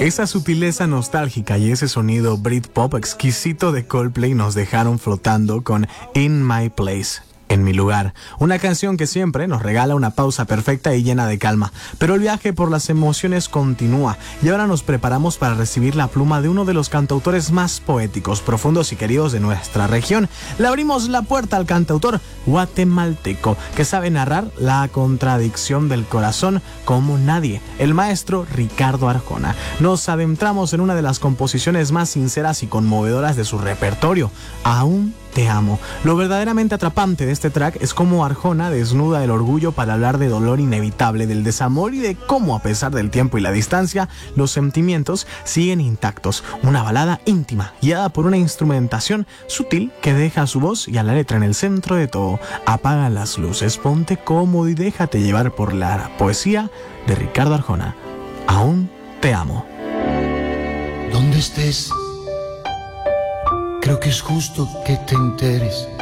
Esa sutileza nostálgica y ese sonido Britpop exquisito de Coldplay nos dejaron flotando con In My Place, en mi lugar, una canción que siempre nos regala una pausa perfecta y llena de calma, pero el viaje por las emociones continúa y ahora nos preparamos para recibir la pluma de uno de los cantautores más poéticos, profundos y queridos de nuestra región. Le abrimos la puerta al cantautor guatemalteco que sabe narrar la contradicción del corazón como nadie, el maestro Ricardo Arjona. Nos adentramos en una de las composiciones más sinceras y conmovedoras de su repertorio, Aún Te Amo. Lo verdaderamente atrapante de este track es cómo Arjona desnuda el orgullo para hablar de dolor inevitable, del desamor y de cómo, a pesar del tiempo y la distancia, los sentimientos siguen intactos. Una balada íntima, guiada por una instrumentación sutil que deja a su voz y a la letra en el centro de todo. Apaga las luces, ponte cómodo y déjate llevar por la poesía de Ricardo Arjona. Aún Te Amo. Donde estés, creo que es justo que te enteres